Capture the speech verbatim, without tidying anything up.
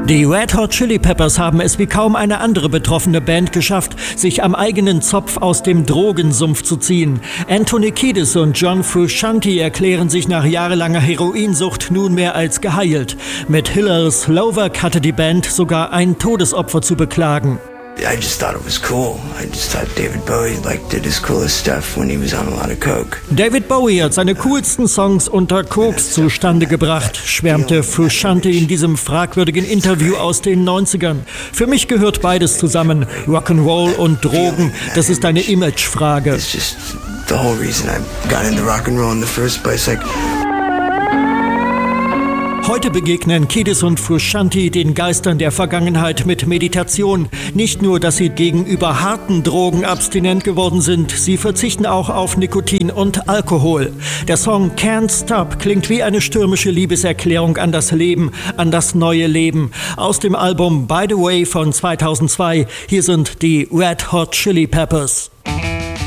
Die Red Hot Chili Peppers haben es wie kaum eine andere betroffene Band geschafft, sich am eigenen Zopf aus dem Drogensumpf zu ziehen. Anthony Kiedis und John Frusciante erklären sich nach jahrelanger Heroinsucht nunmehr als geheilt. Mit Hiller's Loverk hatte die Band sogar ein Todesopfer zu beklagen. I just thought it was cool. I just thought David Bowie like did his coolest stuff when he was on a lot of coke. David Bowie hat seine coolsten Songs unter Koks zustande gebracht, schwärmte Frusciante in diesem fragwürdigen Interview aus den neunzigern. Für mich gehört beides zusammen, Rock'n'Roll und Drogen. Das ist eine Imagefrage. It's just the whole reason I got into Rock'n'Roll in the first place. Like Heute begegnen Kiedis und Frusciante den Geistern der Vergangenheit mit Meditation. Nicht nur, dass sie gegenüber harten Drogen abstinent geworden sind, sie verzichten auch auf Nikotin und Alkohol. Der Song Can't Stop klingt wie eine stürmische Liebeserklärung an das Leben, an das neue Leben. Aus dem Album By the Way von zweitausendzwei, hier sind die Red Hot Chili Peppers.